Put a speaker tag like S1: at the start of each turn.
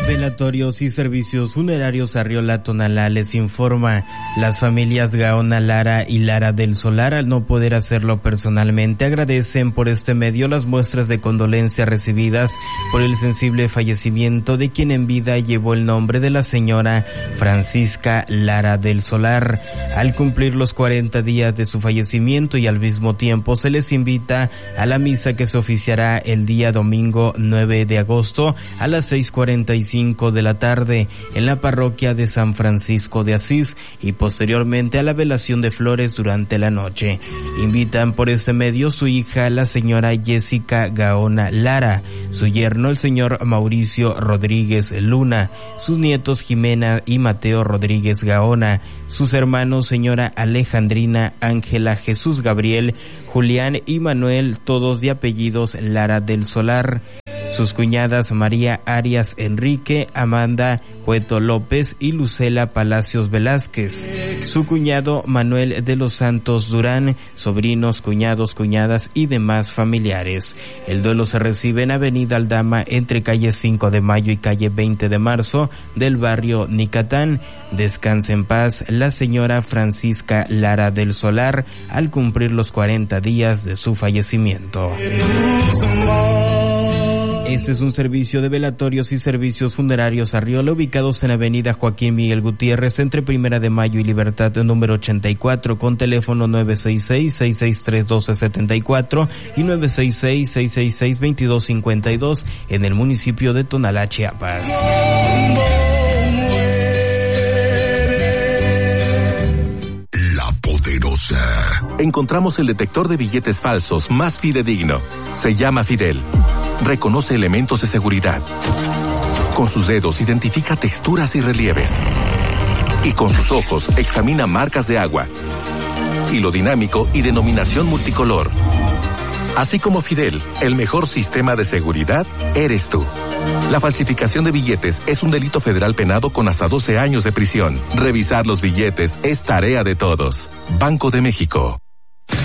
S1: Velatorios y Servicios Funerarios Arriola Tonalá les informa: las familias Gaona Lara y Lara del Solar, al no poder hacerlo personalmente, agradecen por este medio las muestras de condolencia recibidas por el sensible fallecimiento de quien en vida llevó el nombre de la señora Francisca Lara del Solar. Al cumplir los 40 días de su fallecimiento y al mismo tiempo se les invita a la misa que se oficiará el día domingo 9 de agosto a las 6:45 de la tarde en la parroquia de San Francisco de Asís y posteriormente a la velación de flores durante la noche. Invitan por este medio su hija, la señora Jessica Gaona Lara, su yerno, el señor Mauricio Rodríguez Luna, sus nietos Jimena y Mateo Rodríguez Gaona, sus hermanos señora Alejandrina, Ángela, Jesús Gabriel, Julián y Manuel, todos de apellidos Lara del Solar, sus cuñadas María Arias Enrique, Amanda Cueto López y Lucela Palacios Velázquez, su cuñado Manuel de los Santos Durán, sobrinos, cuñados, cuñadas y demás familiares. El duelo se recibe en Avenida Aldama entre calle 5 de Mayo y calle 20 de Marzo del barrio Nicatán. Descanse en paz la señora Francisca Lara del Solar al cumplir los 40 días de su fallecimiento. Este es un servicio de Velatorios y Servicios Funerarios Arriola, ubicados en Avenida Joaquín Miguel Gutiérrez, entre Primera de Mayo y Libertad, número 84, con teléfono 966-663-1274 y 966-666-2252, en el municipio de Tonalá, Chiapas.
S2: La Poderosa. Encontramos el detector de billetes falsos más fidedigno. Se llama Fidel. Reconoce elementos de seguridad. Con sus dedos identifica texturas y relieves. Y con sus ojos examina marcas de agua, hilo dinámico y denominación multicolor. Así como Fidel, el mejor sistema de seguridad eres tú. La falsificación de billetes es un delito federal penado con hasta 12 años de prisión. Revisar los billetes es tarea de todos. Banco de México.